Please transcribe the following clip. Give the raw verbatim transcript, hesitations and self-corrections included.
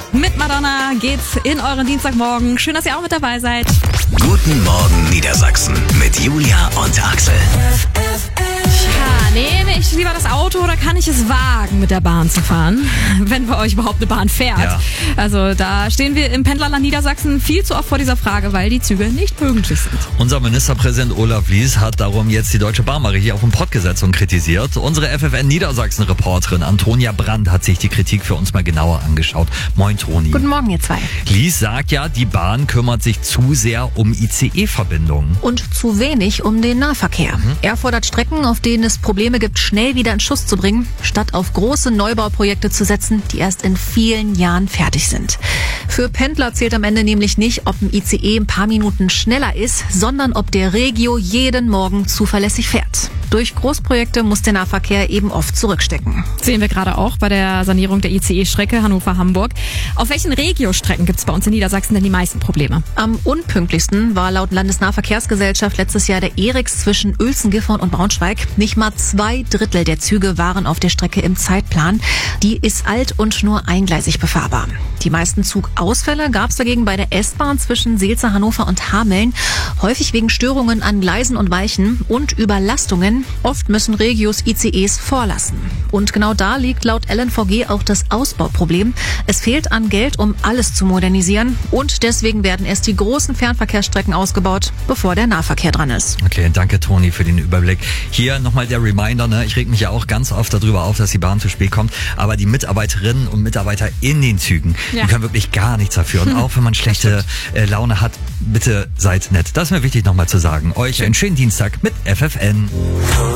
Mit Madonna geht's in euren Dienstagmorgen. Schön, dass ihr auch mit dabei seid. Guten Morgen Niedersachsen mit Julia und Axel. Ja, nehme ich lieber das Auto oder kann ich es wagen, mit der Bahn zu fahren? Wenn bei euch überhaupt eine Bahn fährt. Ja. Also da stehen wir im Pendlerland Niedersachsen viel zu oft vor dieser Frage, weil die Züge nicht pünktlich sind. Unser Ministerpräsident Olaf Lies hat darum jetzt die Deutsche Bahn mal richtig auf den Pott gesetzt und kritisiert. Unsere F F N Niedersachsen-Reporterin Antonia Brandt hat sich die Kritik für uns mal genauer angeschaut. Moin Toni. Guten Morgen, ihr zwei. Lies sagt ja, die Bahn kümmert sich zu sehr um I C E-Verbindungen. Und zu wenig um den Nahverkehr. Mhm. Er fordert Strecken, auf denen es Probleme gibt, schnell wieder in Schuss zu bringen, statt auf große Neubauprojekte zu setzen, die erst in vielen Jahren fertig sind. Für Pendler zählt am Ende nämlich nicht, ob ein I C E ein paar Minuten schneller ist, sondern ob der Regio jeden Morgen zuverlässig fährt. Durch Großprojekte muss der Nahverkehr eben oft zurückstecken. Sehen wir gerade auch bei der Sanierung der I C E-Strecke Hannover-Hamburg. Auf welchen Regio-Strecken gibt es bei uns in Niedersachsen denn die meisten Probleme? Am unpünktlichsten war laut Landesnahverkehrsgesellschaft letztes Jahr der Erex zwischen Uelzen, Gifhorn und Braunschweig. Nicht mal zwei Drittel der Züge waren auf der Strecke im Zeitplan. Die ist alt und nur eingleisig befahrbar. Die meisten Zugausfälle gab es dagegen bei der S-Bahn zwischen Seelze, Hannover und Hameln. Häufig wegen Störungen an Gleisen und Weichen und Überlastungen. Oft müssen Regios I C Es vorlassen. Und genau da liegt laut L N V G auch das Ausbauproblem. Es fehlt an Geld, um alles zu modernisieren. Und deswegen werden erst die großen Fernverkehrsstrecken ausgebaut, bevor der Nahverkehr dran ist. Okay, danke Toni für den Überblick. Hier nochmal der Reminder, ne? Ich reg mich ja auch ganz oft darüber auf, dass die Bahn zu spät kommt. Aber die Mitarbeiterinnen und Mitarbeiter in den Zügen, ja. die können wirklich gar nichts dafür. Und auch wenn man schlechte äh, Laune hat, bitte seid nett. Das ist mir wichtig nochmal zu sagen. Euch einen schönen Dienstag mit F F N.